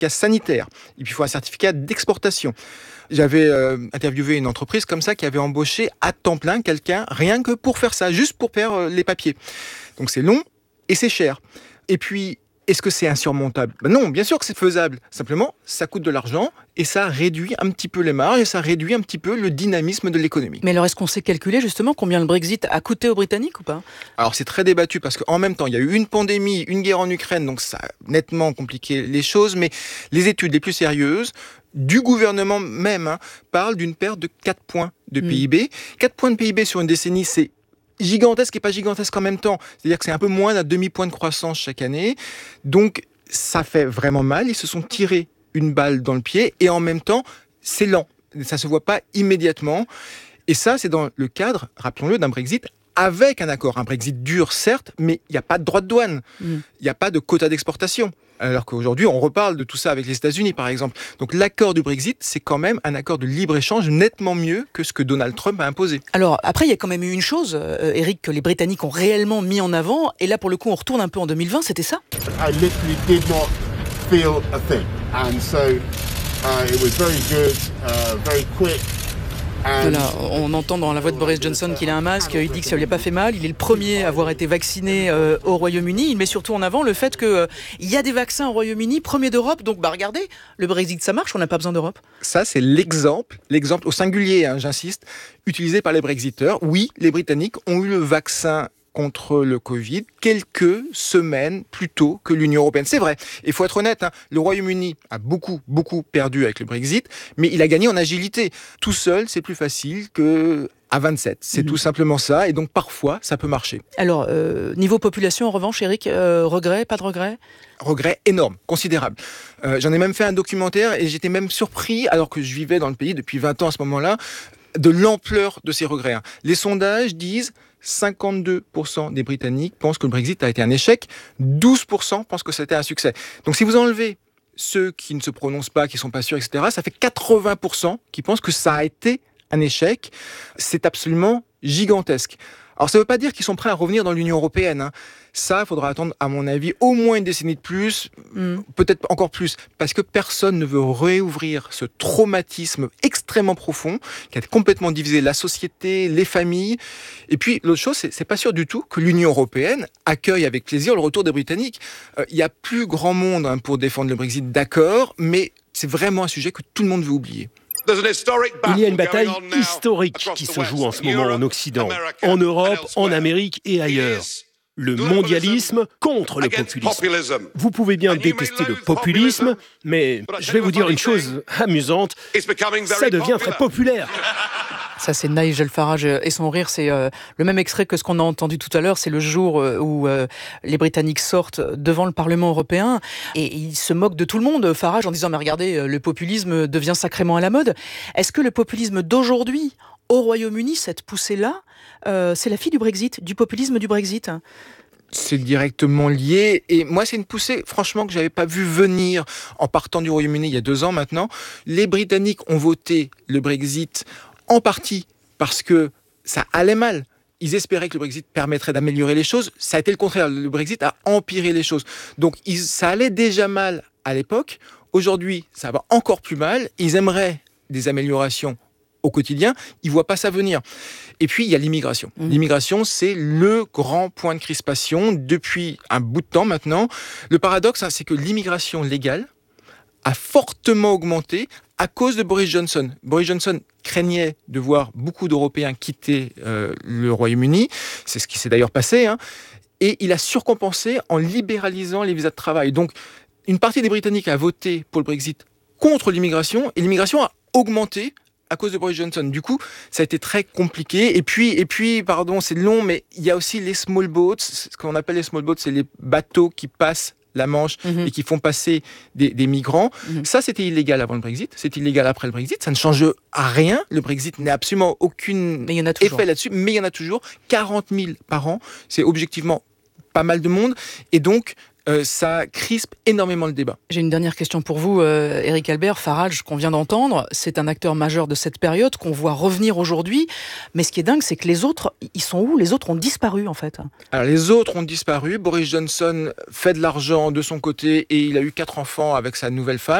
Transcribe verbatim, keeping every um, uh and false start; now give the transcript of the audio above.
certificat sanitaire. Et puis, il faut un certificat d'exportation. J'avais euh, interviewé une entreprise comme ça qui avait embauché à temps plein quelqu'un rien que pour faire ça, juste pour faire euh, les papiers. Donc, c'est long et c'est cher. Et puis, est-ce que c'est insurmontable ? Ben non, bien sûr que c'est faisable. Simplement, ça coûte de l'argent et ça réduit un petit peu les marges et ça réduit un petit peu le dynamisme de l'économie. Mais alors, est-ce qu'on sait calculer justement combien le Brexit a coûté aux Britanniques ou pas ? Alors, c'est très débattu parce qu'en même temps, il y a eu une pandémie, une guerre en Ukraine, donc ça a nettement compliqué les choses. Mais les études les plus sérieuses, du gouvernement même, hein, parlent d'une perte de quatre points de P I B. Mmh. quatre points de P I B sur une décennie, c'est gigantesque et pas gigantesque en même temps. C'est-à-dire que c'est un peu moins d'un demi-point de croissance chaque année. Donc, ça fait vraiment mal. Ils se sont tirés une balle dans le pied et en même temps, c'est lent. Ça ne se voit pas immédiatement. Et ça, c'est dans le cadre, rappelons-le, d'un Brexit avec un accord. Un Brexit dur, certes, mais il n'y a pas de droit de douane. Il n'y a pas de quota d'exportation. Alors qu'aujourd'hui, on reparle de tout ça avec les États-Unis, par exemple. Donc l'accord du Brexit, c'est quand même un accord de libre-échange nettement mieux que ce que Donald Trump a imposé. Alors, après, il y a quand même eu une chose, euh, Eric, que les Britanniques ont réellement mis en avant. Et là, pour le coup, on retourne un peu en deux mille vingt, c'était ça ? I literally did not feel a thing. And so uh, it was very good, uh, very quick. Voilà, on entend dans la voix de Boris Johnson qu'il a un masque, il dit que ça lui a pas fait mal, il est le premier à avoir été vacciné euh, au Royaume-Uni, il met surtout en avant le fait qu'il euh, y a des vaccins au Royaume-Uni, premier d'Europe, donc bah regardez, le Brexit ça marche, on n'a pas besoin d'Europe. Ça c'est l'exemple, l'exemple au singulier, hein, j'insiste, utilisé par les Brexiteurs. Oui, les Britanniques ont eu le vaccin contre le Covid quelques semaines plus tôt que l'Union européenne. C'est vrai. Il faut être honnête, hein, le Royaume-Uni a beaucoup, beaucoup perdu avec le Brexit, mais il a gagné en agilité. Tout seul, c'est plus facile que à vingt-sept. C'est mmh. tout simplement ça. Et donc, parfois, ça peut marcher. Alors, euh, niveau population, en revanche, Eric, euh, regret, pas de regret ? Regret énorme, considérable. Euh, j'en ai même fait un documentaire et j'étais même surpris, alors que je vivais dans le pays depuis vingt ans à ce moment-là, de l'ampleur de ces regrets. Hein. Les sondages disent cinquante-deux pour cent des Britanniques pensent que le Brexit a été un échec, douze pour cent pensent que c'était un succès. Donc si vous enlevez ceux qui ne se prononcent pas, qui ne sont pas sûrs, et cetera, ça fait quatre-vingts pour cent qui pensent que ça a été un échec. C'est absolument gigantesque. Alors ça ne veut pas dire qu'ils sont prêts à revenir dans l'Union européenne. Hein. Ça, il faudra attendre, à mon avis, au moins une décennie de plus, mmh. peut-être encore plus, parce que personne ne veut réouvrir ce traumatisme extrêmement profond qui a complètement divisé la société, les familles. Et puis, l'autre chose, c'est, c'est pas sûr du tout que l'Union européenne accueille avec plaisir le retour des Britanniques. Il euh, y a plus grand monde hein, pour défendre le Brexit, d'accord, mais c'est vraiment un sujet que tout le monde veut oublier. Il y a une bataille historique qui se joue en ce moment en Occident, en Europe, en Amérique et ailleurs. Le mondialisme contre le populisme. Vous pouvez bien détester le populisme, mais je vais vous dire une chose amusante, ça devient très populaire. Ça, c'est Nigel Farage et son rire. C'est euh, le même extrait que ce qu'on a entendu tout à l'heure. C'est le jour où euh, les Britanniques sortent devant le Parlement européen et ils se moquent de tout le monde, Farage, en disant « Mais regardez, le populisme devient sacrément à la mode ». Est-ce que le populisme d'aujourd'hui, au Royaume-Uni, cette poussée-là, euh, c'est la fille du Brexit, du populisme du Brexit ? C'est directement lié. Et moi, c'est une poussée, franchement, que je n'avais pas vu venir en partant du Royaume-Uni il y a deux ans maintenant. Les Britanniques ont voté le Brexit en partie parce que ça allait mal. Ils espéraient que le Brexit permettrait d'améliorer les choses. Ça a été le contraire. Le Brexit a empiré les choses. Donc, ils, ça allait déjà mal à l'époque. Aujourd'hui, ça va encore plus mal. Ils aimeraient des améliorations au quotidien. Ils ne voient pas ça venir. Et puis, il y a l'immigration. Mmh. L'immigration, c'est le grand point de crispation depuis un bout de temps maintenant. Le paradoxe, hein, c'est que l'immigration légale a fortement augmenté à cause de Boris Johnson. Boris Johnson craignait de voir beaucoup d'Européens quitter euh, le Royaume-Uni. C'est ce qui s'est d'ailleurs passé. Hein. Et il a surcompensé en libéralisant les visas de travail. Donc, une partie des Britanniques a voté pour le Brexit contre l'immigration. Et l'immigration a augmenté à cause de Boris Johnson. Du coup, ça a été très compliqué. Et puis, et puis, pardon, c'est long, mais il y a aussi les small boats. Ce qu'on appelle les small boats, c'est les bateaux qui passent la Manche mmh. et qui font passer des, des migrants. Mmh. Ça, c'était illégal avant le Brexit. C'est illégal après le Brexit. Ça ne change à rien. Le Brexit n'a absolument aucun effet là-dessus. Mais il y en a toujours. quarante mille par an. C'est objectivement pas mal de monde. Et donc, euh, ça crispe énormément le débat. J'ai une dernière question pour vous, euh, Éric Albert. Farage, qu'on vient d'entendre, c'est un acteur majeur de cette période qu'on voit revenir aujourd'hui. Mais ce qui est dingue, c'est que les autres, ils sont où ? Les autres ont disparu, en fait. Alors, les autres ont disparu. Boris Johnson fait de l'argent de son côté et il a eu quatre enfants avec sa nouvelle femme.